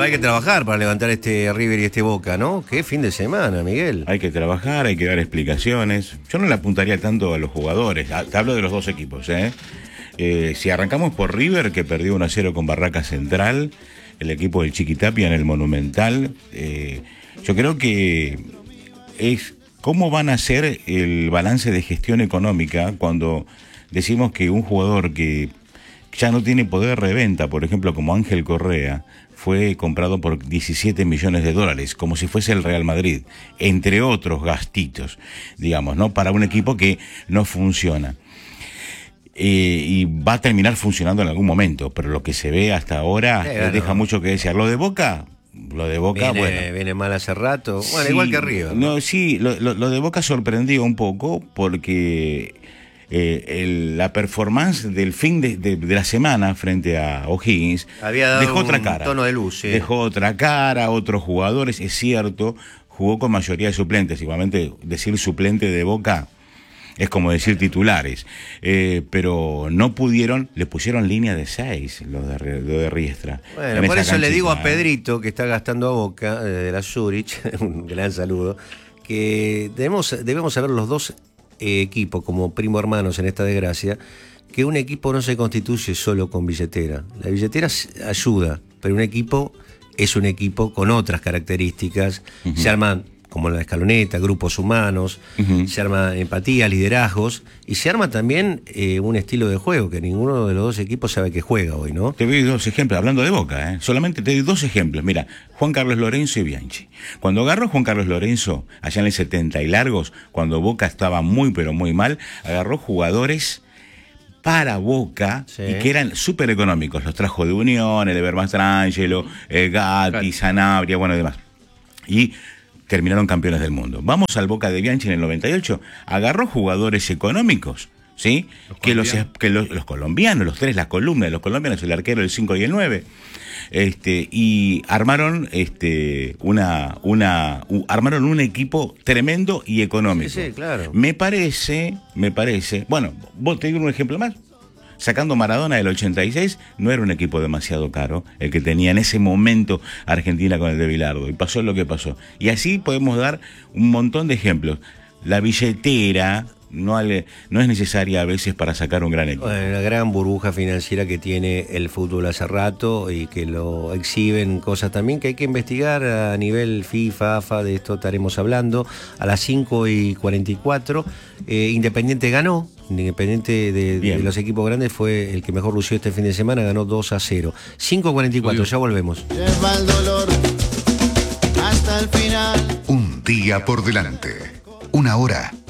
hay que trabajar para levantar este River y este Boca, ¿no? Qué fin de semana, Miguel. Hay que trabajar, hay que dar explicaciones. Yo no le apuntaría tanto a los jugadores. Te hablo de los dos equipos, ¿eh? Si arrancamos por River, que perdió 1-0 con Barraca Central, el equipo del Chiquitapia en el Monumental, yo creo que es cómo van a hacer el balance de gestión económica cuando decimos que un jugador que ya no tiene poder de reventa, por ejemplo, como Ángel Correa, fue comprado por 17 millones de dólares, como si fuese el Real Madrid, entre otros gastitos, digamos, ¿no? Para un equipo que no funciona. Y va a terminar funcionando en algún momento, pero lo que se ve hasta ahora deja mucho que desear. Lo de Boca, viene mal hace rato. Bueno, sí, igual que River, ¿no? No, sí, lo de Boca sorprendió un poco porque la performance del fin de la semana frente a O'Higgins había dado dejó otra cara. Tono de luz, sí. Dejó otra cara, otros jugadores, es cierto, jugó con mayoría de suplentes. Igualmente, decir suplente de Boca es como decir titulares, pero no pudieron, le pusieron línea de 6, lo de Riestra. Bueno, por eso le digo a Pedrito, que está gastando a Boca, de la Zurich, un gran saludo, que debemos saber los dos equipos como primo hermanos en esta desgracia, que un equipo no se constituye solo con billetera. La billetera ayuda, pero un equipo es un equipo con otras características. Se arman, como la escaloneta, grupos humanos, se arma empatía, liderazgos, y se arma también un estilo de juego, que ninguno de los dos equipos sabe que juega hoy, ¿no? Te doy dos ejemplos, hablando de Boca, solamente te doy dos ejemplos. Mira, Juan Carlos Lorenzo y Bianchi. Cuando agarró Juan Carlos Lorenzo, allá en el 70 y largos, cuando Boca estaba muy pero muy mal, agarró jugadores para Boca, sí, y que eran súper económicos. Los trajo de Unión, el Eber Mastrangelo, Gatti, Sanabria, bueno, y demás. Y terminaron campeones del mundo. Vamos al Boca de Bianchi en el 98, agarró jugadores económicos, ¿sí? Los colombianos, los tres, la columna de los colombianos, el arquero, el 5 y el 9, y armaron armaron un equipo tremendo y económico. Sí, claro. Me parece, bueno, vos te digo un ejemplo más. Sacando Maradona del 86, no era un equipo demasiado caro el que tenía en ese momento Argentina con el de Bilardo, y pasó lo que pasó. Y así podemos dar un montón de ejemplos. La billetera no es necesaria a veces para sacar un gran equipo. Bueno, la gran burbuja financiera que tiene el fútbol hace rato y que lo exhiben cosas también que hay que investigar a nivel FIFA, AFA, de esto estaremos hablando. A las 5:44, Independiente ganó. Independiente de los equipos grandes fue el que mejor lució este fin de semana, ganó 2-0. 5:44, ya volvemos. Lleva el dolor hasta el final. Un día por delante, una hora